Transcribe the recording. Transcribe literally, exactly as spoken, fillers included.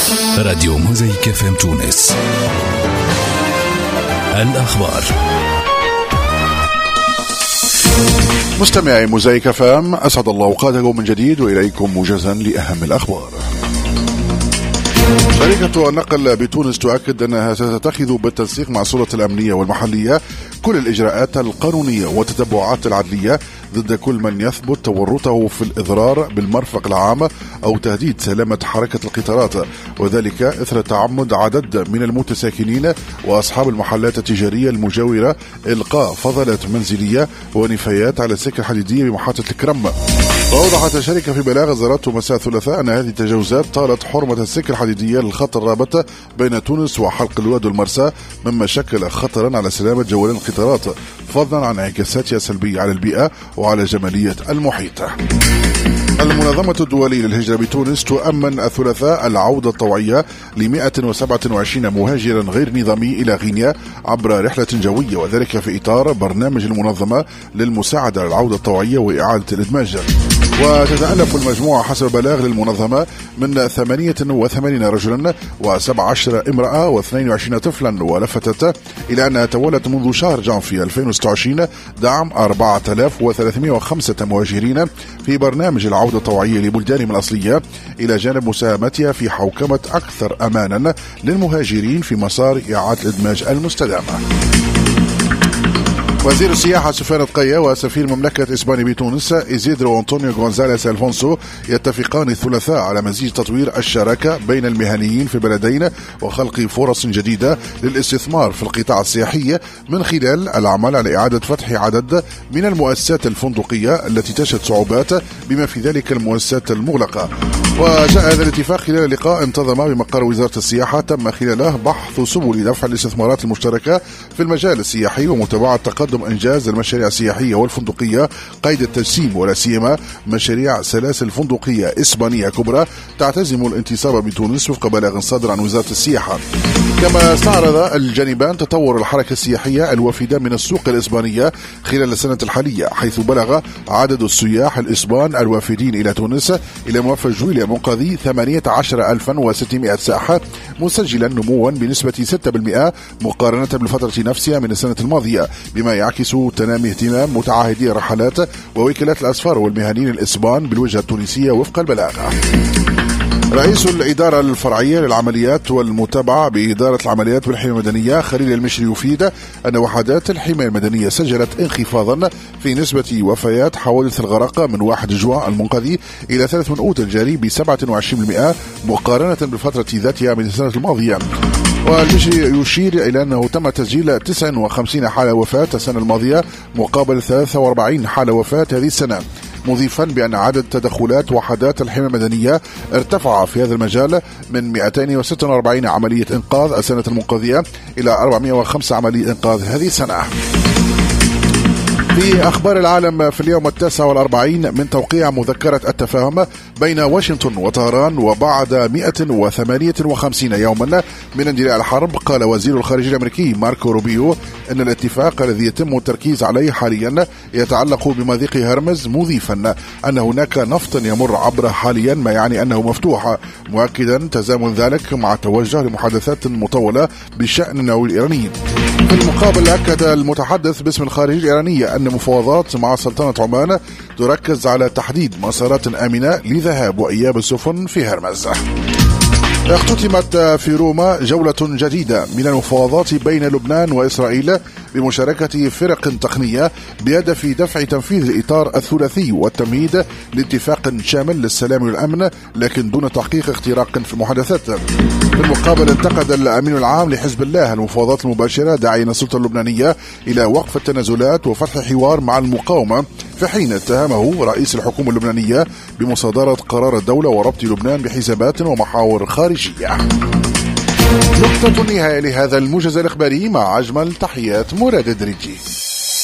راديو موزايك اف ام تونس. الأخبار. مستمعي موزايك اف ام، أسعد الله أوقاتكم من جديد وإليكم موجزا لأهم الأخبار. شركة النقل بتونس تؤكد أنها ستتخذ بالتنسيق مع السلطة الأمنية والمحلية كل الإجراءات القانونية والتتبعات العدلية ضد كل من يثبت تورطه في الإضرار بالمرفق العام أو تهديد سلامة حركة القطارات، وذلك إثر تعمد عدد من المتساكنين وأصحاب المحلات التجارية المجاورة إلقاء فضلات منزلية ونفايات على السكة الحديدية بمحطة الكرم. وأوضحت الشركة في بلاغ زارته مساء الثلاثاء أن هذه التجاوزات طالت حرمة السكة الحديدية للخط الرابط بين تونس وحلق الواد والمرسى، مما شكل خطرا على سلامة جولان القطارات، فضلا عن انعكاساتها السلبية على البيئة وعلى جمالية المحيط. المنظمة الدولية للهجرة بتونس تؤمن الثلاثاء العودة الطوعية ل مئة وسبعة وعشرين مهاجرا غير نظامي إلى غينيا عبر رحلة جوية، وذلك في إطار برنامج المنظمة للمساعدة على العودة الطوعية وإعادة الإدماج. وتتألف المجموعة حسب بلاغ للمنظمة من ثمانية وثمانين رجلا وسبعة عشر امرأة واثنين وعشرين طفلا، ولفتت إلى أنها تولت منذ شهر جانفي ألفين وستة وعشرين دعم أربعة آلاف وثلاثمئة وخمسة مهاجرين في برنامج العودة الطوعية لبلدانهم الأصلية، إلى جانب مساهمتها في حوكمة أكثر أمانا للمهاجرين في مسار إعادة الإدماج المستدامة. وزير السياحة سفيان القيا وسفير مملكة إسبانيا بتونس إيزيدرو أنطونيو غونزاليس ألفونسو يتفقان الثلاثاء على مزيج تطوير الشراكة بين المهنيين في البلدين وخلق فرص جديدة للاستثمار في القطاع السياحي من خلال العمل على إعادة فتح عدد من المؤسسات الفندقية التي تشهد صعوبات، بما في ذلك المؤسسات المغلقة. وجاء هذا الاتفاق خلال لقاء انتظم بمقر وزارة السياحة تم خلاله بحث سبل دفع الاستثمارات المشتركة في المجال السياحي ومتابعة تقدم إنجاز المشاريع السياحية والفندقية قيد التجسيم، ولا سيما مشاريع سلاسل فندقية إسبانية كبرى تعتزم الانتصاب بتونس وفق بلاغ صادر عن وزارة السياحة. كما استعرض الجانبان تطور الحركة السياحية الوافدة من السوق الإسبانية خلال السنة الحالية، حيث بلغ عدد السياح الإسبان الوافدين إلى تونس إلى موفى جويليا منقذي ثمانية عشر ألفا وستمئة سائح، مسجلا نموا بنسبة ستة بالمئة مقارنة بالفترة نفسها من السنة الماضية، بما يعكس تنامي اهتمام متعهدي الرحلات ووكالات الأسفار والمهنيين الإسبان بالوجهة التونسية وفق البلاغ. رئيس الإدارة الفرعية للعمليات والمتابعة بإدارة العمليات بالحماية المدنية خليل المشري يفيد أن وحدات الحماية المدنية سجلت انخفاضا في نسبة وفيات حوادث الغرق من واحد جوان المنقذي إلى ثلاث من أوت الجاري ب سبعة وعشرين بالمئة مقارنة بالفترة ذاتها من السنة الماضية. والمشري يشير إلى أنه تم تسجيل تسعة وخمسين حالة وفاة السنة الماضية مقابل ثلاثة وأربعين حالة وفاة هذه السنة، مضيفا بأن عدد تدخلات وحدات الحماية المدنية ارتفع في هذا المجال من مئتين وستة وأربعين عملية إنقاذ السنة المنقضية إلى أربعمئة وخمسة عملية إنقاذ هذه السنة. في أخبار العالم، في اليوم التاسع والأربعين من توقيع مذكرة التفاهم بين واشنطن وطهران وبعد مئة وثمانية وخمسين يوما من اندلاع الحرب، قال وزير الخارجية الأمريكي ماركو روبيو أن الاتفاق الذي يتم التركيز عليه حاليا يتعلق بمضيق هرمز، مضيفا أن هناك نفط يمر عبره حاليا ما يعني أنه مفتوح، مؤكدا تزامن ذلك مع التوجه لمحادثات مطولة بشأن النووي الإيراني. في المقابل أكد المتحدث باسم الخارجية الإيرانية أن مفاوضات مع سلطنة عمان تركز على تحديد مسارات آمنة لذهاب وإياب السفن في هرمز. اختتمت في روما جولة جديدة من المفاوضات بين لبنان وإسرائيل بمشاركة فرق تقنية بهدف دفع تنفيذ الإطار الثلاثي والتمهيد لاتفاق شامل للسلام والأمن، لكن دون تحقيق اختراق في المحادثات. في المقابل انتقد الأمين العام لحزب الله المفاوضات المباشرة، داعيا السلطة اللبنانية إلى وقف التنازلات وفتح حوار مع المقاومة، في حين اتهمه رئيس الحكومة اللبنانية بمصادرة قرار الدولة وربط لبنان بحسابات ومحاور خارجية. نقطة النهاية لهذا الموجز الإخباري، مع أجمل تحيات مراد الدريجي.